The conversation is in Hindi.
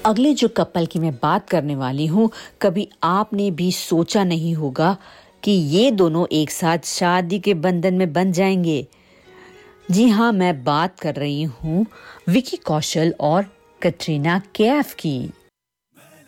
अगले जो कपल की मैं बात करने वाली हूँ, कभी आपने भी सोचा नहीं होगा कि ये दोनों एक साथ शादी के बंधन में बंध जाएंगे। जी हाँ, मैं बात कर रही हूँ विकी कौशल और कटरीना कैफ की।